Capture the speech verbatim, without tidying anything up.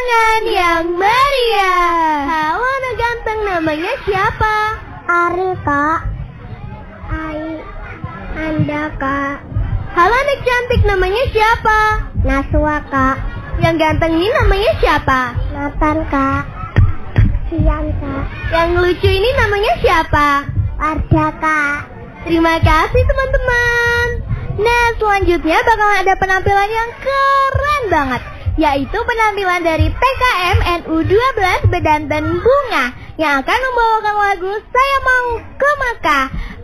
tangan yang meriah. Halo anak ganteng, namanya siapa? Ari, Kak. Ai. Anda, Kak. Halo anak cantik, namanya siapa? Naswa, Kak. Yang ganteng ini namanya siapa? Nathan, Kak. Sian, Kak. Yang lucu ini namanya siapa? Wardah, Kak. Terima kasih teman-teman. Nah, selanjutnya bakal ada penampilan yang keren banget, yaitu penampilan dari P K M N U dua belas Bedanten Bunga yang akan membawakan lagu Saya Mau ke Makkah.